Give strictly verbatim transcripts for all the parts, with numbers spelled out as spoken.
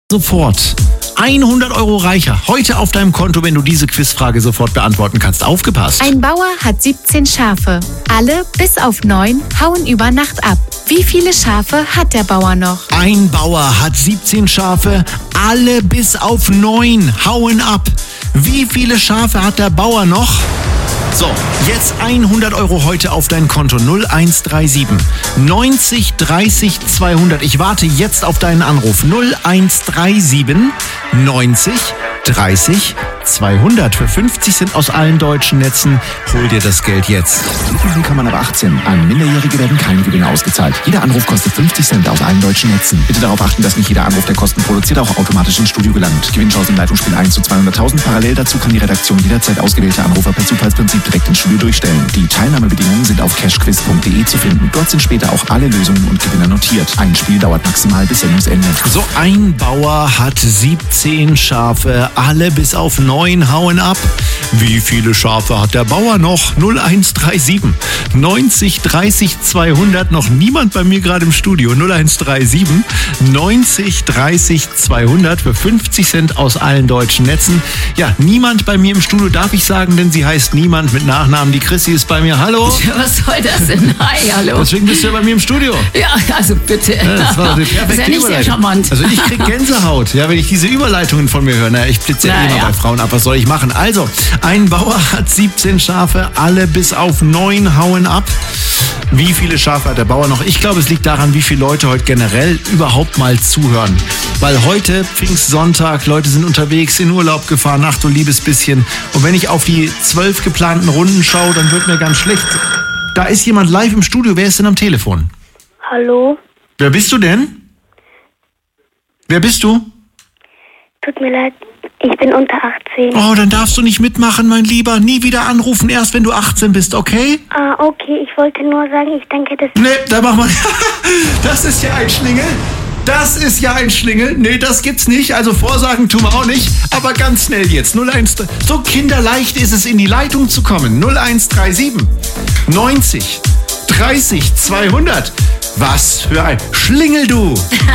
Sofort hundert Euro reicher. Heute auf deinem Konto, wenn du diese Quizfrage sofort beantworten kannst. Aufgepasst. Ein Bauer hat siebzehn Schafe. Alle, bis auf neun, hauen über Nacht ab. Wie viele Schafe hat der Bauer noch? Ein Bauer hat siebzehn Schafe. Alle bis auf neun hauen ab. Wie viele Schafe hat der Bauer noch? So, jetzt hundert Euro heute auf dein Konto. null eins drei sieben neunzig dreißig zweihundert. Ich warte jetzt auf deinen Anruf. null eins drei sieben neunzig dreißig zweihundert. Für fünfzig Cent aus allen deutschen Netzen. Hol dir das Geld jetzt. Mitmachen kann man ab achtzehn. An Minderjährige werden keine Gewinne ausgezahlt. Jeder Anruf kostet fünfzig Cent aus allen deutschen Netzen. Bitte darauf achten, dass nicht jeder Anruf, der Kosten produziert, auch automatisch ins Studio gelangt. Gewinnchance im Leitungsspiel eins zu zweihunderttausend. Parallel dazu kann die Redaktion jederzeit ausgewählte Anrufer per Zufallsprinzip direkt ins Studio durchstellen. Die Teilnahmebedingungen sind auf cashquiz punkt de zu finden. Dort sind später auch alle Lösungen und Gewinner notiert. Ein Spiel dauert maximal bis Sendungsende. So, ein Bauer hat siebzehn Schafe. Alle bis auf neun hauen ab. Wie viele Schafe hat der Bauer noch? null eins drei sieben neunzig dreißig zweihundert. Noch niemand bei mir gerade im Studio. null eins drei sieben neunzig dreißig zweihundert für fünfzig Cent aus allen deutschen Netzen. Ja, niemand bei mir im Studio, darf ich sagen, denn sie heißt niemand mit Nachnamen. Die Chrissy ist bei mir. Hallo. Was soll das denn? Hi, hallo. Deswegen bist du ja bei mir im Studio. Ja, also bitte. Ja, das war die perfekte das ist ja nicht sehr charmant. Also ich krieg Gänsehaut, ja, wenn ich diese Überleitungen von mir höre. Na, ich blitze ja Na, immer ja. bei Frauen ab. Was soll ich machen? Also, ein Bauer hat siebzehn Schafe. Alle bis auf neun hauen ab. Wie viele Schafe hat der Bauer noch? Ich glaube, es liegt daran, wie viele Leute heute generell überhaupt mal zuhören. Weil heute, Pfingstsonntag, Leute sind unterwegs, in Urlaub gefahren, ach du liebes bisschen. Und wenn ich auf die zwölf geplanten Runden schaue, dann wird mir ganz schlecht. Da ist jemand live im Studio. Wer ist denn am Telefon? Hallo? Wer bist du denn? Wer bist du? Tut mir leid, ich bin unter achtzehn. Oh, dann darfst du nicht mitmachen, mein Lieber. Nie wieder anrufen, erst wenn du achtzehn bist, okay? Ah, okay, ich wollte nur sagen, ich denke, das... Nee, da machen wir... Das ist ja ein Schlingel. Das ist ja ein Schlingel. Nee, das gibt's nicht. Also Vorsagen tun wir auch nicht. Aber ganz schnell jetzt. null eins drei So kinderleicht ist es, in die Leitung zu kommen. null eins drei sieben neunzig dreißig zweihundert. Was für ein Schlingel, du.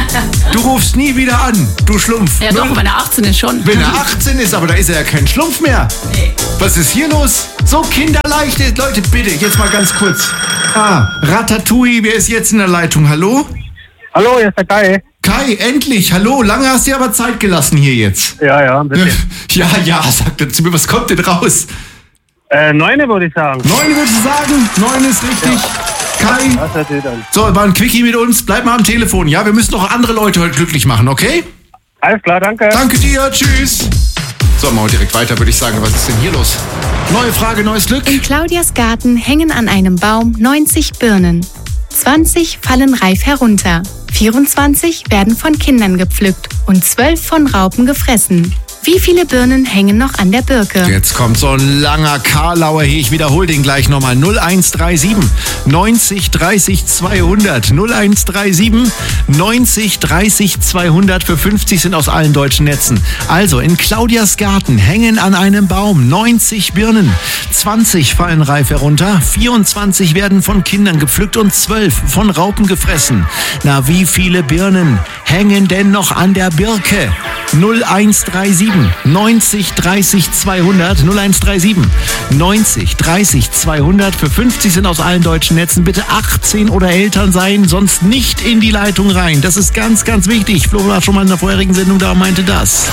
Du rufst nie wieder an, du Schlumpf. Ja doch, wenn er achtzehn ist schon. Wenn er achtzehn ist, aber da ist er ja kein Schlumpf mehr. Nee. Was ist hier los? So kinderleicht ist. Leute, bitte, jetzt mal ganz kurz. Ah, Ratatouille, wer ist jetzt in der Leitung? Hallo? Hallo, hier ist der Kai. Kai, endlich. Hallo, lange hast du dir aber Zeit gelassen hier jetzt. Ja, ja, bitte. Ja, ja, sag dann zu mir, was kommt denn raus? Äh, Neune würde ich sagen. Neun würde ich sagen. Neun ist richtig. Kai. Was hat ihr dann? So, war ein Quickie mit uns. Bleib mal am Telefon, ja? Wir müssen noch andere Leute heute glücklich machen, okay? Alles klar, danke. Danke dir, tschüss. So, machen wir direkt weiter, würde ich sagen. Was ist denn hier los? Neue Frage, neues Glück. In Claudias Garten hängen an einem Baum neunzig Birnen. zwanzig fallen reif herunter. vierundzwanzig werden von Kindern gepflückt und zwölf von Raupen gefressen. Wie viele Birnen hängen noch an der Birke? Jetzt kommt so ein langer Karlauer hier. Ich wiederhole den gleich nochmal. null eins drei sieben neunzig dreißig zweihundert. null eins drei sieben neunzig dreißig zweihundert für fünfzig sind aus allen deutschen Netzen. Also, in Claudias Garten hängen an einem Baum neunzig Birnen. zwanzig fallen reif herunter. vierundzwanzig werden von Kindern gepflückt und zwölf von Raupen gefressen. Na, wie viele Birnen hängen denn noch an der Birke? null eins drei sieben neunzig dreißig zweihundert. null eins drei sieben neunzig dreißig zweihundert für fünfzig sind aus allen deutschen Netzen. Bitte achtzehn oder Eltern sein, sonst nicht in die Leitung rein. Das ist ganz, ganz wichtig. Flo war schon mal in der vorherigen Sendung da und meinte das.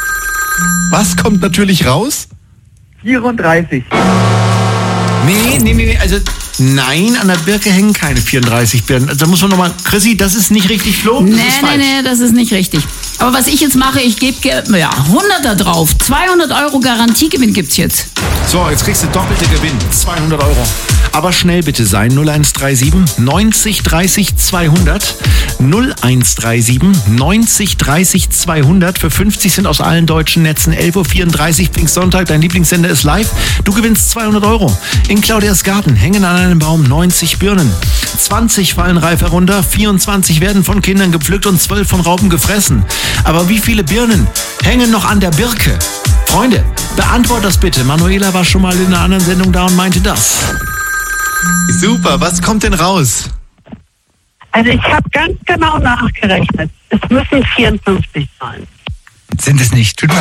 Was kommt natürlich raus? vierunddreißig. Nee, nee, nee, nee, also nein, an der Birke hängen keine vierunddreißig Birnen. Also da muss man nochmal, Chrissy, das ist nicht richtig, Flo? Das Nee, ist nee, falsch. nee, das ist nicht richtig. Aber was ich jetzt mache, ich gebe ja, hunderter drauf. zweihundert Euro Garantiegewinn gibt's jetzt. So, jetzt kriegst du doppelte Gewinn, zweihundert Euro. Aber schnell bitte sein, null eins drei sieben neunzig dreißig zweihundert. null eins drei sieben neunzig dreißig zweihundert für fünfzig sind aus allen deutschen Netzen. elf Uhr vierunddreißig, Pfingstsonntag, dein Lieblingssender ist live. Du gewinnst zweihundert Euro. In Claudias Garten hängen an einem Baum neunzig Birnen. zwanzig fallen reif herunter, vierundzwanzig werden von Kindern gepflückt und zwölf von Raupen gefressen. Aber wie viele Birnen hängen noch an der Birke? Freunde, beantwortet das bitte. Manuela war schon mal in einer anderen Sendung da und meinte das. Super, was kommt denn raus? Also ich habe ganz genau nachgerechnet. Es müssen vierundfünfzig sein. Sind es nicht, tut mir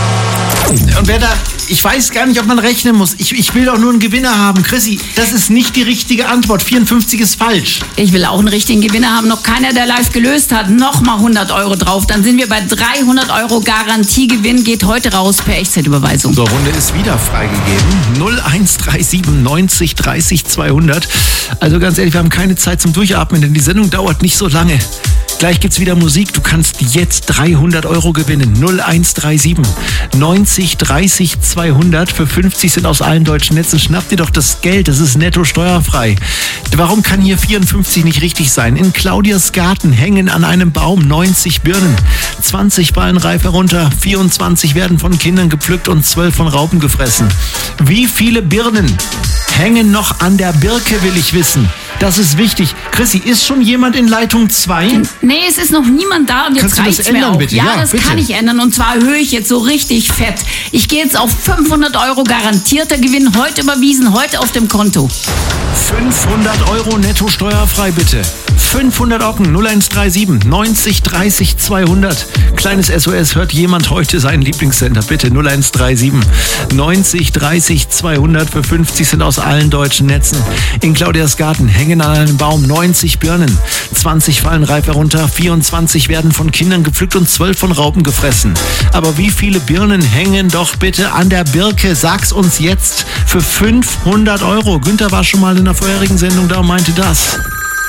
leid. Und wer da, ich weiß gar nicht, ob man rechnen muss. Ich, ich will doch nur einen Gewinner haben. Chrissy, das ist nicht die richtige Antwort. vierundfünfzig ist falsch. Ich will auch einen richtigen Gewinner haben. Noch keiner, der live gelöst hat. Nochmal hundert Euro drauf. Dann sind wir bei dreihundert Euro Garantiegewinn. Geht heute raus per Echtzeitüberweisung. So, Runde ist wieder freigegeben. null eins drei sieben neunzig dreißig zweihundert. Also ganz ehrlich, wir haben keine Zeit zum Durchatmen, denn die Sendung dauert nicht so lange. Gleich gibt's wieder Musik. Du kannst jetzt dreihundert Euro gewinnen. null eins drei sieben neunzig dreißig zweihundert. Für fünfzig sind aus allen deutschen Netzen. Schnapp dir doch das Geld. Das ist netto steuerfrei. Warum kann hier vierundfünfzig nicht richtig sein? In Claudias Garten hängen an einem Baum neunzig Birnen. zwanzig fallen reif herunter. vierundzwanzig werden von Kindern gepflückt und zwölf von Raupen gefressen. Wie viele Birnen hängen noch an der Birke, will ich wissen. Das ist wichtig. Chrissy, ist schon jemand in Leitung zwei? Nee, es ist noch niemand da und jetzt Kannst du reicht's das mir ändern, auch. bitte? Ja, Ja, das bitte. kann ich ändern und zwar erhöhe ich jetzt so richtig fett. Ich gehe jetzt auf fünfhundert Euro garantierter Gewinn, heute überwiesen, heute auf dem Konto. fünfhundert Euro netto steuerfrei, bitte. fünfhundert Ocken, null eins drei sieben neunzig dreißig zweihundert. Kleines S O S, hört jemand heute seinen Lieblingssender? Bitte null eins drei sieben neunzig dreißig zweihundert. Für fünfzig sind aus allen deutschen Netzen. In Claudias Garten hängen an einem Baum neunzig Birnen. zwanzig fallen reif herunter, vierundzwanzig werden von Kindern gepflückt und zwölf von Raupen gefressen. Aber wie viele Birnen hängen doch bitte an der Birke? Sag's uns jetzt für fünfhundert Euro. Günther war schon mal in der vorherigen Sendung da und meinte das.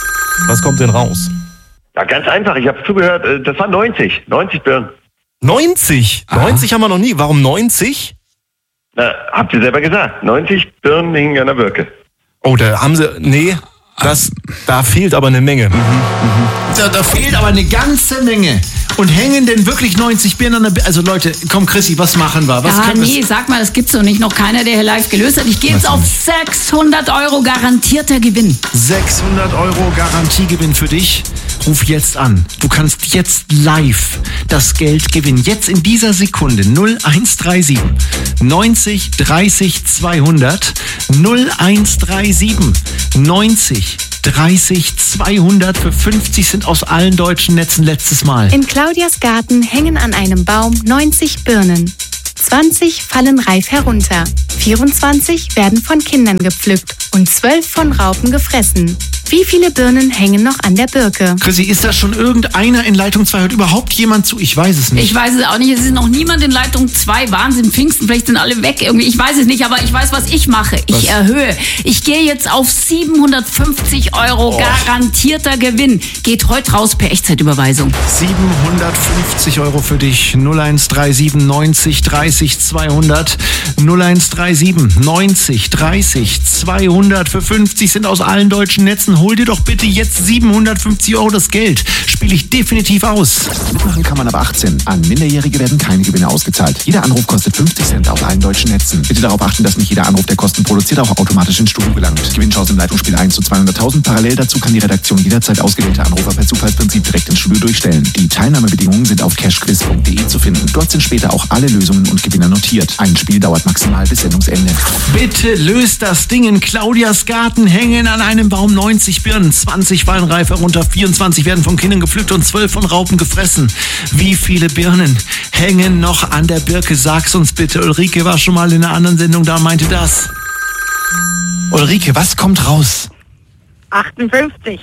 Was kommt denn raus? Ja, ganz einfach. Ich habe zugehört. äh, Das waren neunzig. neunzig Birnen. neunzig? Aha. neunzig haben wir noch nie. Warum neunzig? Na, habt ihr selber gesagt. neunzig Birnen hingen an der Birke. Oh, da haben sie... Nee, das, da fehlt aber eine Menge. Da, da fehlt aber eine ganze Menge. Und hängen denn wirklich neunzig Birnen an der Birke? Also Leute, komm Chrissy, was machen wir? Was Ja, können nee, sag mal, das gibt's doch nicht. Noch keiner, der hier live gelöst hat. Ich gehe jetzt auf sechshundert Euro garantierter Gewinn. sechshundert Euro Garantiegewinn für dich. Ruf jetzt an. Du kannst jetzt live das Geld gewinnen. Jetzt in dieser Sekunde. null eins drei sieben neunzig dreißig zweihundert. null eins drei sieben neunzig dreißig zweihundert. Für fünfzig sind aus allen deutschen Netzen letztes Mal. In Claudias Garten hängen an einem Baum neunzig Birnen. zwanzig fallen reif herunter. vierundzwanzig werden von Kindern gepflückt und zwölf von Raupen gefressen. Wie viele Birnen hängen noch an der Birke? Chrissy, ist da schon irgendeiner in Leitung zwei? Hört überhaupt jemand zu? Ich weiß es nicht. Ich weiß es auch nicht. Es ist noch niemand in Leitung zwei. Wahnsinn, Pfingsten, vielleicht sind alle weg irgendwie. Ich weiß es nicht, aber ich weiß, was ich mache. Ich Was? erhöhe. Ich gehe jetzt auf siebenhundertfünfzig Euro Oh. garantierter Gewinn. Geht heute raus per Echtzeitüberweisung. siebenhundertfünfzig Euro für dich. null eins drei sieben neunzig dreißig zweihundert. null eins drei sieben neunzig dreißig zweihundert. Für fünfzig sind aus allen deutschen Netzen. Hol dir doch bitte jetzt siebenhundertfünfzig Euro das Geld. Spiele ich definitiv aus. Mitmachen kann man ab achtzehn. An Minderjährige werden keine Gewinne ausgezahlt. Jeder Anruf kostet fünfzig Cent auf allen deutschen Netzen. Bitte darauf achten, dass nicht jeder Anruf, der Kosten produziert, auch automatisch ins Studio gelangt. Gewinnchance im Leitungsspiel eins zu zweihunderttausend. Parallel dazu kann die Redaktion jederzeit ausgewählte Anrufer per Zufallsprinzip direkt ins Studio durchstellen. Die Teilnahmebedingungen sind auf cashquiz punkt de zu finden. Dort sind später auch alle Lösungen und Gewinner notiert. Ein Spiel dauert maximal bis Sendungsende. Bitte löst das Ding. In Claudias Garten hängen an einem Baum neunzig Birnen. zwanzig fallen reif herunter, vierundzwanzig werden von Kindern gepflückt und zwölf von Raupen gefressen. Wie viele Birnen hängen noch an der Birke? Sag's uns bitte. Ulrike war schon mal in einer anderen Sendung da und meinte das. Ulrike, was kommt raus? achtundfünfzig.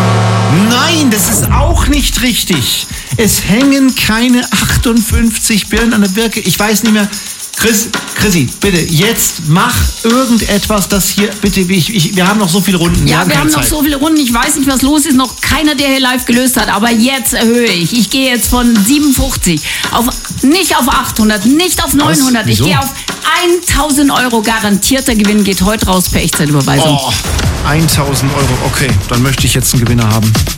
Nein, das ist auch nicht richtig. Es hängen keine achtundfünfzig Birnen an der Birke. Ich weiß nicht mehr. Chris, Chrissy, bitte, jetzt mach irgendetwas, das hier, bitte, ich, ich, wir haben noch so viele Runden. Ja, wir keine haben noch Zeit. so viele Runden. Ich weiß nicht, was los ist. Noch keiner, der hier live gelöst hat. Aber jetzt erhöhe ich. Ich gehe jetzt von siebenundfünfzig auf, nicht auf achthundert, nicht auf neunhundert. Ich Wieso? gehe auf tausend Euro garantierter Gewinn. Geht heute raus per Echtzeitüberweisung. Oh, tausend Euro, okay, dann möchte ich jetzt einen Gewinner haben.